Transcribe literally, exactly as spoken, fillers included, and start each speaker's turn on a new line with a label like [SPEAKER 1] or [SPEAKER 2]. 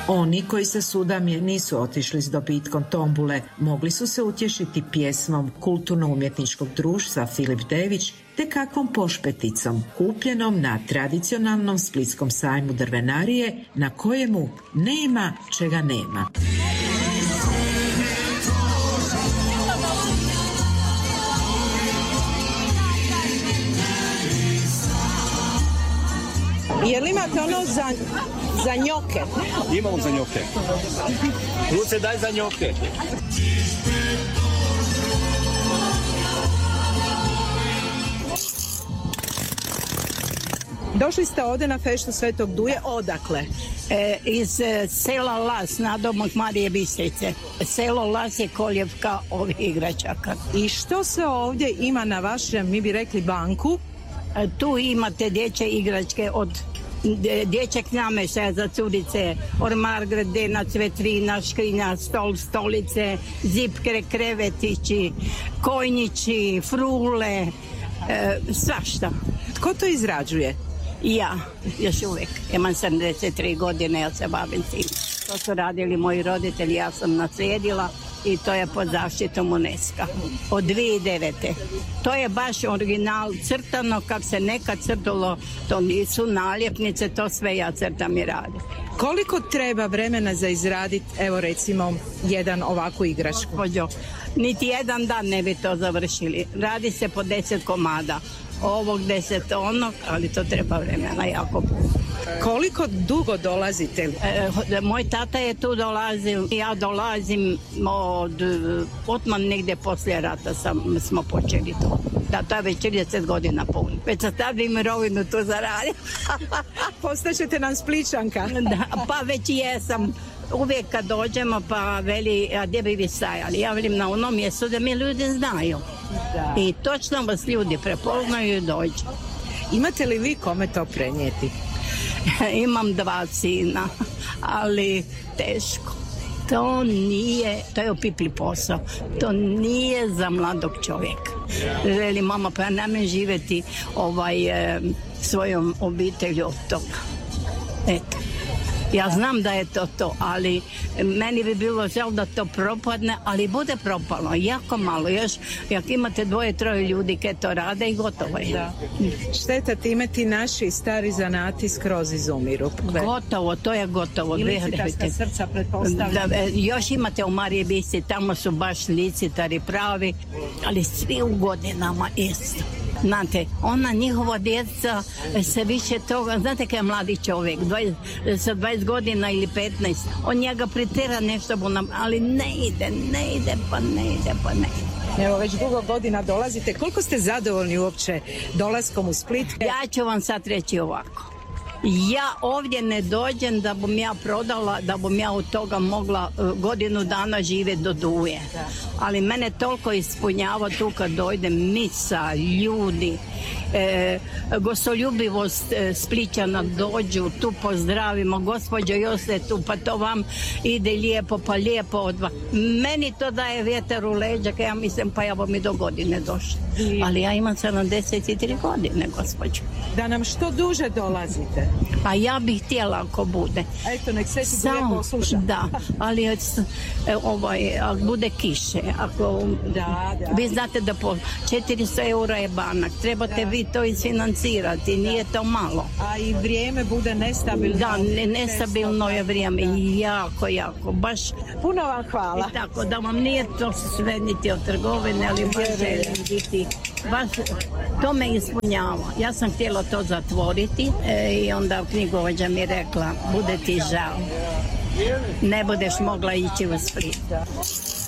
[SPEAKER 1] Oni koji sa Sudamije nisu otišli s dobitkom tombule mogli su se utješiti pjesmom kulturno-umjetničkog društva Filip Dević te kakvom pošpeticom kupljenom na tradicionalnom splitskom sajmu drvenarije na kojemu nema čega nema.
[SPEAKER 2] Jel imate ono za, za njoke?
[SPEAKER 3] Imamo za njoke. Luce, daj za njoke.
[SPEAKER 2] Došli ste ovdje na feštu Svetog Duje, odakle?
[SPEAKER 4] E, iz e, sela Las, nadomak Marije Bistrice. Selo Las je koljevka ovih igračaka.
[SPEAKER 2] I što se ovdje ima na vašem, mi bi rekli, banku?
[SPEAKER 4] E, tu imate dječje igračke od dječjeg namještaja za curice, ormar, gradena, cvetrina, škrinja, stol, stolice, zipkre, krevetići, kojnići, frule, e, svašta.
[SPEAKER 2] Tko to izrađuje?
[SPEAKER 4] Ja, još uvijek. Imam sedamdeset tri godine, ja se bavim tim. To su radili moji roditelji, ja sam naslijedila i to je pod zaštitom UNESCO od dvije tisuće devete. To je baš original crtano kako se nekad crtalo, to nisu naljepnice, to sve ja crtam i radim.
[SPEAKER 2] Koliko treba vremena za izraditi, evo recimo, jedan ovakvu igračku?
[SPEAKER 4] Gospođo, niti jedan dan ne bi to završili. Radi se po deset komada. Ovog deset onog, ali to treba vremena jako puno.
[SPEAKER 2] Koliko dugo dolazite?
[SPEAKER 4] E, moj tata je tu dolazio, ja dolazim od otman negdje poslije rata sam, smo počeli to. Da, to je već trideset godina pun. Već sam tad i mirovinu tu zaradio.
[SPEAKER 2] Postaćete nam Spličanka.
[SPEAKER 4] Da, pa već jesam. Uvijek kad dođemo pa veli, a gdje bi vi stajali? Ja velim na onom mjestu da mi ljudi znaju. Da. I točno vas ljudi prepoznaju i dođu.
[SPEAKER 2] Imate li vi kome to prenijeti?
[SPEAKER 4] Imam dva sina, ali teško. To nije, to je opipli posao. To nije za mladog čovjeka. Želi mama, pa ja ne živjeti ovaj, e, svojom obitelju od toga. Eto. Ja znam da je to to, ali meni bi bilo žel da to propadne, ali bude propalo, jako malo. Još, jak imate dvoje, troje ljudi koji to rade i gotovo je. Da.
[SPEAKER 2] Šteta time ti naši stari zanati skroz izumiru.
[SPEAKER 4] Gotovo, to je gotovo.
[SPEAKER 2] I licitarska srca, pretpostavljam.
[SPEAKER 4] Da, još imate u Marije Bistrici, tamo su baš licitari pravi, ali svi u godinama isto. Znate, ona njihova djeca se više toga, znate kaj je mladi čovjek, dvadeset, sa dvadeset godina ili petnaest, on njega pritera nešto, ali ne ide, ne ide, pa ne ide, pa ne ide.
[SPEAKER 2] Evo, već dugo godina dolazite. Koliko ste zadovoljni uopće dolaskom u Split?
[SPEAKER 4] Ja ću vam sad reći ovako. Ja ovdje ne dođem da bom ja prodala, da bom ja od toga mogla godinu dana živjeti do Duje. Ali mene toliko ispunjava tu kad dojdem, misa, ljudi, e, gostoljubivost e, Splićana dođu, tu pozdravimo, gospođo Jose tu, pa to vam ide lijepo, pa lijepo odva. Meni to daje vjetar u leđa, ja mislim pa ja bom i do godine došla. Ali ja imam sedamdeset tri godine, gospođo.
[SPEAKER 2] Da nam što duže dolazite?
[SPEAKER 4] Pa ja bih htjela ako bude.
[SPEAKER 2] Eto, nek sve si bude posluša.
[SPEAKER 4] Da, ali ovaj, ako bude kiše, ako... Da, da. Vi znate da po četiristo eura je banak, trebate da. Vi to isfinancirati, nije to malo.
[SPEAKER 2] A i vrijeme bude nestabilno.
[SPEAKER 4] Da, ne, nestabilno je vrijeme, da. Jako, jako, baš...
[SPEAKER 2] Puno vam hvala.
[SPEAKER 4] I tako, da vam nije to sve niti od trgovine, ali baš želim biti, baš to me ispunjava. Ja sam htjela to zatvoriti e, i onda knjigovođa mi rekla, bude ti žao, ne budeš mogla ići u Split.